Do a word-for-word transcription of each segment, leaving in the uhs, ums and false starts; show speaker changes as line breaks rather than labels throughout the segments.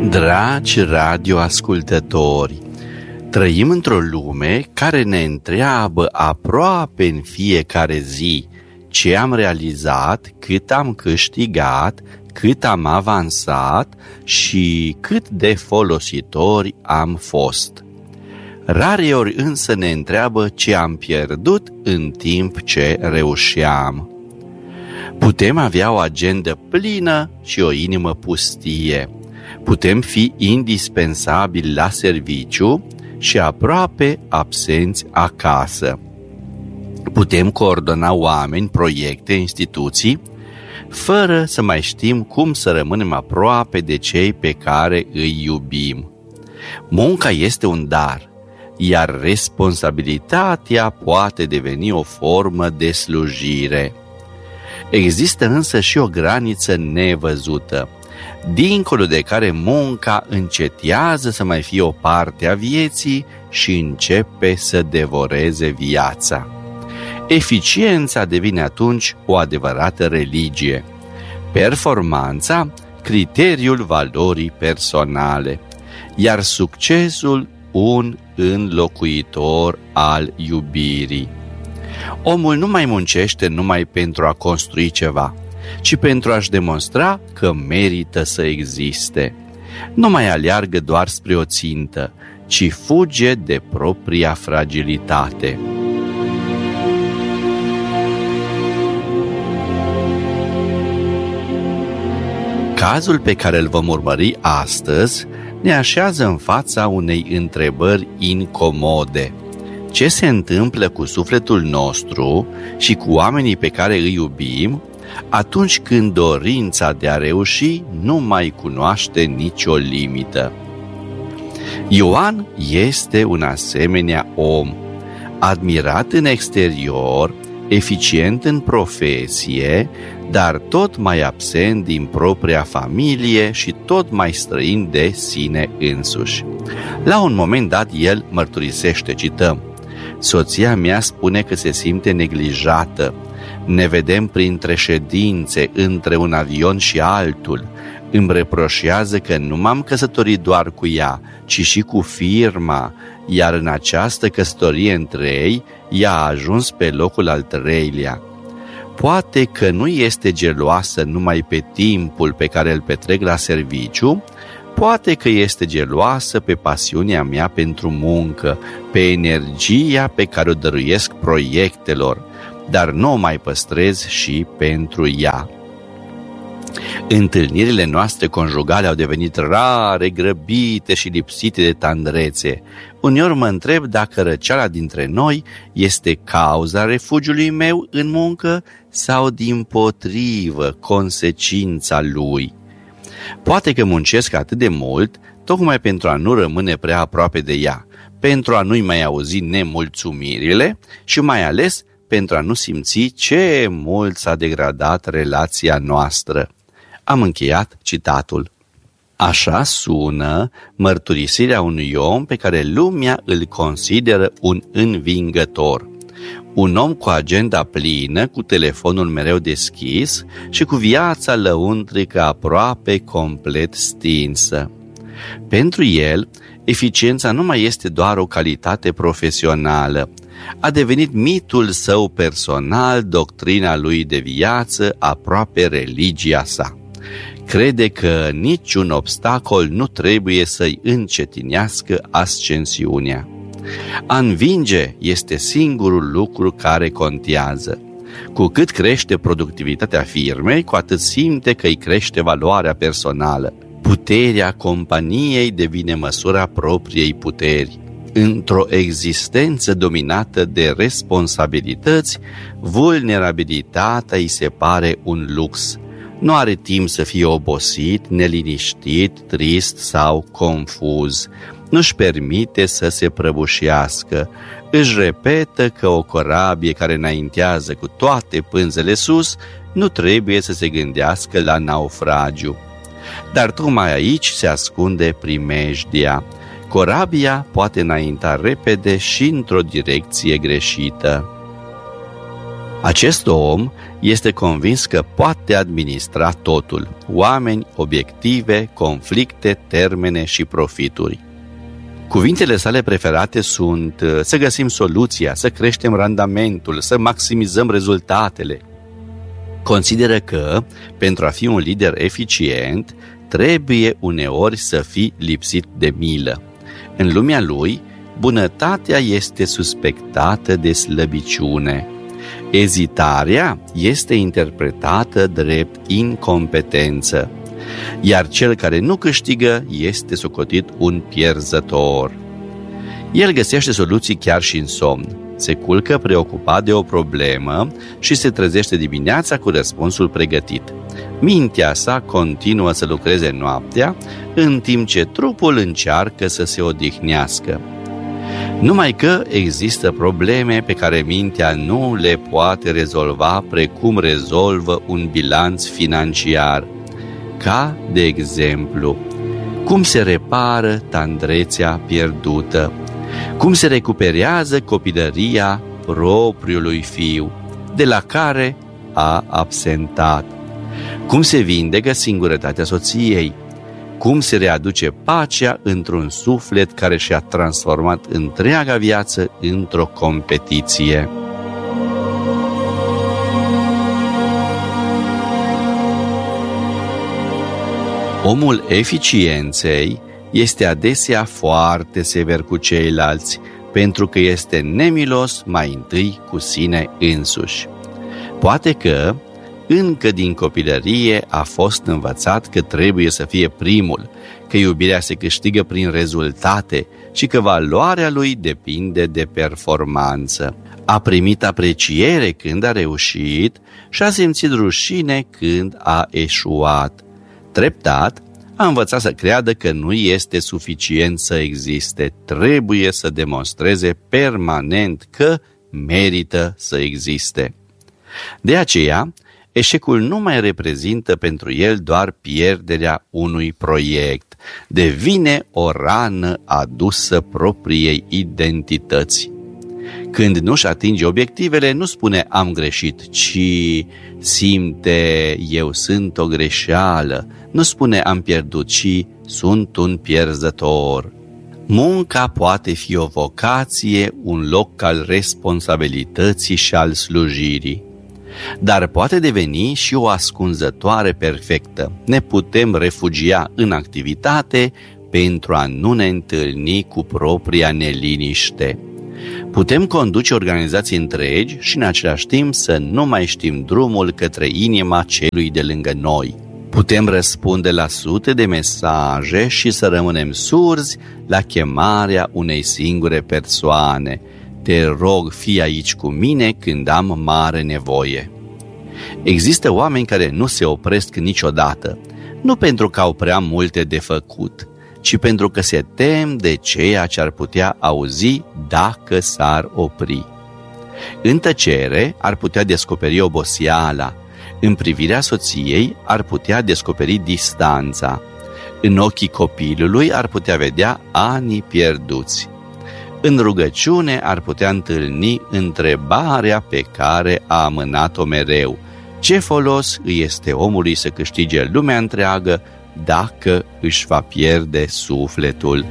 Dragi radioascultători, trăim într-o lume care ne întreabă aproape în fiecare zi ce am realizat, cât am câștigat, cât am avansat și cât de folositori am fost. Rareori însă ne întreabă ce am pierdut în timp ce reușeam. Putem avea o agendă plină și o inimă pustie. Putem fi indispensabili la serviciu și aproape absenți acasă. Putem coordona oameni, proiecte, instituții, fără să mai știm cum să rămânem aproape de cei pe care îi iubim. Munca este un dar, iar responsabilitatea poate deveni o formă de slujire. Există însă și o graniță nevăzută, dincolo de care munca încetează să mai fie o parte a vieții și începe să devoreze viața. Eficiența devine atunci o adevărată religie, performanța criteriul valorii personale, iar succesul un înlocuitor al iubirii. Omul nu mai muncește numai pentru a construi ceva, ci pentru a-și demonstra că merită să existe. Nu mai aleargă doar spre o țintă, ci fuge de propria fragilitate. Cazul pe care îl vom urmări astăzi ne așează în fața unei întrebări incomode. Ce se întâmplă cu sufletul nostru și cu oamenii pe care îi iubim atunci când dorința de a reuși nu mai cunoaște nicio limită? Ioan este un asemenea om, admirat în exterior, eficient în profesie, dar tot mai absent din propria familie și tot mai străin de sine însuși. La un moment dat el mărturisește, cităm: soția mea spune că se simte neglijată, ne vedem printre ședințe, între un avion și altul, îmi reproșează că nu m-am căsătorit doar cu ea, ci și cu firma, iar în această căsătorie între ei, ea a ajuns pe locul al treilea. Poate că nu este geloasă numai pe timpul pe care îl petrec la serviciu, poate că este geloasă pe pasiunea mea pentru muncă, pe energia pe care o dăruiesc proiectelor, dar nu o mai păstrez și pentru ea. Întâlnirile noastre conjugale au devenit rare, grăbite și lipsite de tandrețe. Uneori mă întreb dacă răceala dintre noi este cauza refugiului meu în muncă sau dimpotrivă consecința lui. Poate că muncesc atât de mult tocmai pentru a nu rămâne prea aproape de ea, pentru a nu-i mai auzi nemulțumirile și mai ales pentru a nu simți ce mult s-a degradat relația noastră. Am încheiat citatul. Așa sună mărturisirea unui om pe care lumea îl consideră un învingător. Un om cu agenda plină, cu telefonul mereu deschis și cu viața lăuntrică aproape complet stinsă. Pentru el, eficiența nu mai este doar o calitate profesională. A devenit mitul său personal, doctrina lui de viață, aproape religia sa. Crede că niciun obstacol nu trebuie să-i încetinească ascensiunea. A învinge este singurul lucru care contează. Cu cât crește productivitatea firmei, cu atât simte că îi crește valoarea personală. Puterea companiei devine măsura propriei puteri. Într-o existență dominată de responsabilități, vulnerabilitatea îi se pare un lux. Nu are timp să fie obosit, neliniștit, trist sau confuz. Nu-și permite să se prăbușească. Își repetă că o corabie care înaintează cu toate pânzele sus nu trebuie să se gândească la naufragiu. Dar tocmai aici se ascunde primejdia. Corabia poate înainta repede și într-o direcție greșită. Acest om este convins că poate administra totul: oameni, obiective, conflicte, termene și profituri. Cuvintele sale preferate sunt să găsim soluția, să creștem randamentul, să maximizăm rezultatele. Consideră că, pentru a fi un lider eficient, trebuie uneori să fii lipsit de milă. În lumea lui, bunătatea este suspectată de slăbiciune. Ezitarea este interpretată drept incompetență, iar cel care nu câștigă este socotit un pierzător. El găsește soluții chiar și în somn. Se culcă preocupat de o problemă și se trezește dimineața cu răspunsul pregătit. Mintea sa continuă să lucreze noaptea, în timp ce trupul încearcă să se odihnească. Numai că există probleme pe care mintea nu le poate rezolva precum rezolvă un bilanț financiar, ca, de exemplu, cum se repară tandrețea pierdută, cum se recuperează copilăria propriului fiu, de la care a absentat, cum se vindecă singurătatea soției, cum se readuce pacea într-un suflet care și-a transformat întreaga viață într-o competiție. Omul eficienței este adesea foarte sever cu ceilalți, pentru că este nemilos mai întâi cu sine însuși. Poate că încă din copilărie a fost învățat că trebuie să fie primul, că iubirea se câștigă prin rezultate și că valoarea lui depinde de performanță. A primit apreciere când a reușit și a simțit rușine când a eșuat. Treptat, a învățat să creadă că nu este suficient să existe, trebuie să demonstreze permanent că merită să existe. De aceea, eșecul nu mai reprezintă pentru el doar pierderea unui proiect, devine o rană adusă propriei identități. Când nu-și atinge obiectivele, nu spune am greșit, ci simte eu sunt o greșeală, nu spune am pierdut, ci sunt un pierzător. Munca poate fi o vocație, un loc al responsabilității și al slujirii, dar poate deveni și o ascunzătoare perfectă. Ne putem refugia în activitate pentru a nu ne întâlni cu propria neliniște. Putem conduce organizații întregi și în același timp să nu mai știm drumul către inima celui de lângă noi. Putem răspunde la sute de mesaje și să rămânem surzi la chemarea unei singure persoane. Te rog, fii aici cu mine când am mare nevoie. Există oameni care nu se opresc niciodată, nu pentru că au prea multe de făcut, ci pentru că se tem de ceea ce ar putea auzi dacă s-ar opri. În tăcere ar putea descoperi oboseala, în privirea soției ar putea descoperi distanța, în ochii copilului ar putea vedea anii pierduți, în rugăciune ar putea întâlni întrebarea pe care a amânat-o mereu: ce folos îi este omului să câștige lumea întreagă dacă își va pierde sufletul?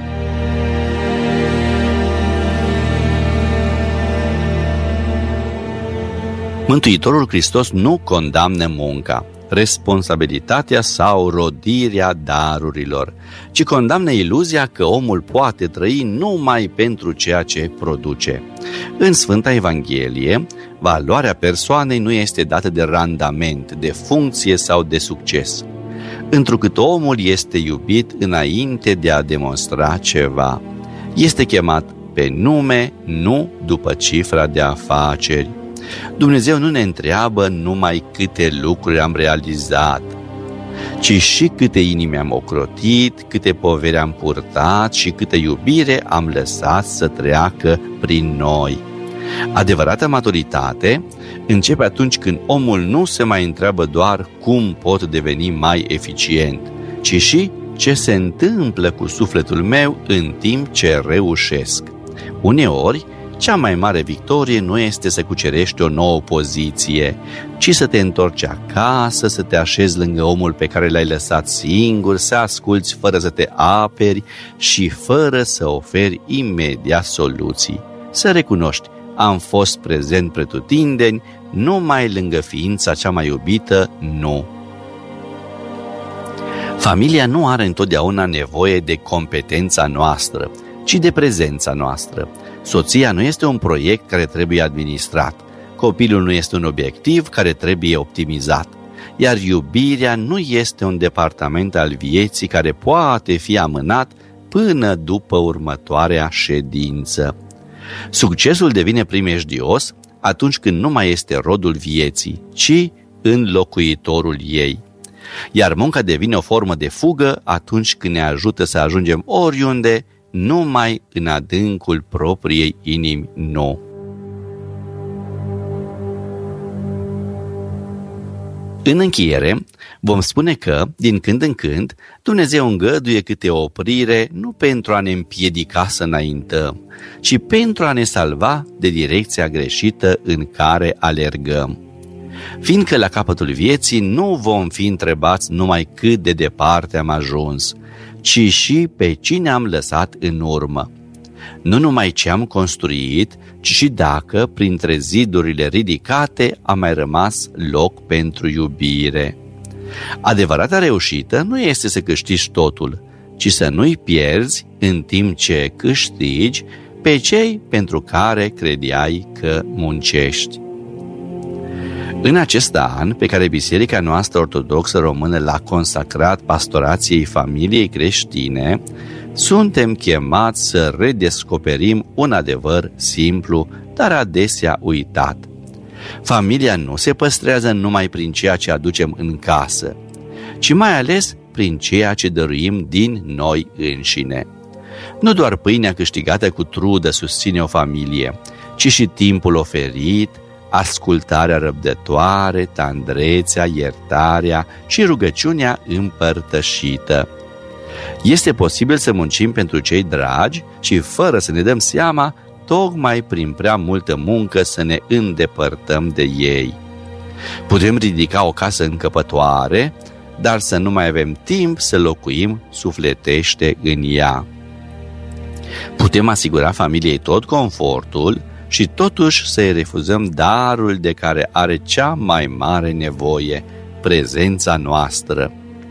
Mântuitorul Hristos nu condamnă munca, responsabilitatea sau rodirea darurilor, ci condamnă iluzia că omul poate trăi numai pentru ceea ce produce. În Sfânta Evanghelie, valoarea persoanei nu este dată de randament, de funcție sau de succes, întrucât omul este iubit înainte de a demonstra ceva. Este chemat pe nume, nu după cifra de afaceri. Dumnezeu nu ne întreabă numai câte lucruri am realizat, ci și câte inimi am ocrotit, câte poveri am purtat și câte iubire am lăsat să treacă prin noi. Adevărata maturitate începe atunci când omul nu se mai întreabă doar cum pot deveni mai eficient, ci și ce se întâmplă cu sufletul meu în timp ce reușesc. Uneori, Cea mai mare victorie nu este să cucerești o nouă poziție, ci să te întorci acasă, să te așezi lângă omul pe care l-ai lăsat singur, să asculți fără să te aperi și fără să oferi imediat soluții. Să recunoști, am fost prezent pretutindeni, numai lângă ființa cea mai iubită, nu. Familia nu are întotdeauna nevoie de competența noastră, ci de prezența noastră. Soția nu este un proiect care trebuie administrat. Copilul nu este un obiectiv care trebuie optimizat. Iar iubirea nu este un departament al vieții care poate fi amânat până după următoarea ședință. Succesul devine primejdios atunci când nu mai este rodul vieții, ci înlocuitorul ei. Iar munca devine o formă de fugă atunci când ne ajută să ajungem oriunde, numai în adâncul propriei inimi nou. În încheiere, vom spune că, din când în când, Dumnezeu îngăduie câte o oprire nu pentru a ne împiedica să înaintăm, ci pentru a ne salva de direcția greșită în care alergăm. Fiindcă la capătul vieții nu vom fi întrebați numai cât de departe am ajuns, ci și pe cine am lăsat în urmă. Nu numai ce am construit, ci și dacă, printre zidurile ridicate, a mai rămas loc pentru iubire. Adevărata reușită nu este să câștigi totul, ci să nu-i pierzi în timp ce câștigi pe cei pentru care credeai că muncești. În acest an, pe care Biserica noastră ortodoxă română l-a consacrat pastorației familiei creștine, suntem chemați să redescoperim un adevăr simplu, dar adesea uitat. Familia nu se păstrează numai prin ceea ce aducem în casă, ci mai ales prin ceea ce dăruim din noi înșine. Nu doar pâinea câștigată cu trudă susține o familie, ci și timpul oferit, ascultarea răbdătoare, tandrețea, iertarea și rugăciunea împărtășită. Este posibil să muncim pentru cei dragi și fără să ne dăm seama, tocmai prin prea multă muncă să ne îndepărtăm de ei. Putem ridica o casă încăpătoare, dar să nu mai avem timp să locuim sufletește în ea. Putem asigura familiei tot confortul și totuși să-i refuzăm darul de care are cea mai mare nevoie, prezența noastră.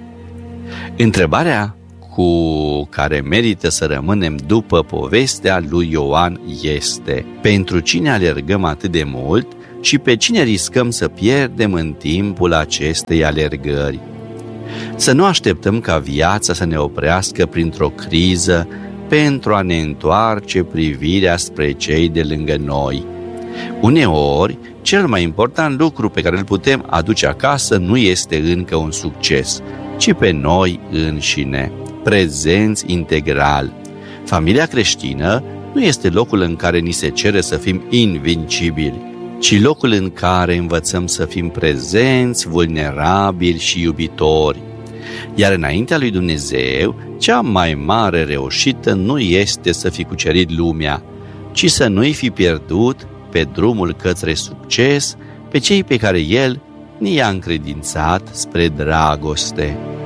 Întrebarea cu care merită să rămânem după povestea lui Ioan este: pentru cine alergăm atât de mult și pe cine riscăm să pierdem în timpul acestei alergări? Să nu așteptăm ca viața să ne oprească printr-o criză pentru a ne întoarce privirea spre cei de lângă noi. Uneori, cel mai important lucru pe care îl putem aduce acasă nu este încă un succes, ci pe noi înșine, prezenți integral. Familia creștină nu este locul în care ni se cere să fim invincibili, ci locul în care învățăm să fim prezenți, vulnerabili și iubitori. Iar înaintea lui Dumnezeu, cea mai mare reușită nu este să fi cucerit lumea, ci să nu-i fi pierdut pe drumul către succes pe cei pe care El ni-a încredințat spre dragoste.